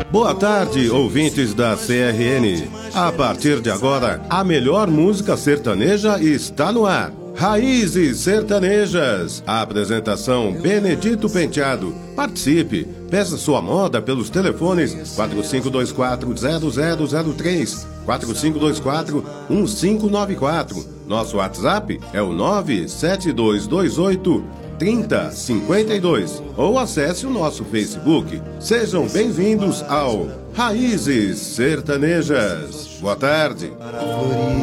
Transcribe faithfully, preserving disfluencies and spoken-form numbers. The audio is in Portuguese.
Boa tarde, ouvintes da C R N. A partir de agora, a melhor música sertaneja está no ar. Raízes Sertanejas. A apresentação Benedito Penteado. Participe. Peça sua moda pelos telefones quatro cinco dois quatro zero zero zero três, quatro cinco dois quatro um cinco nove quatro. Nosso WhatsApp é o nove sete dois dois oito trinta cinquenta e dois ou acesse o nosso Facebook. Sejam bem-vindos ao Raízes Sertanejas. Boa tarde.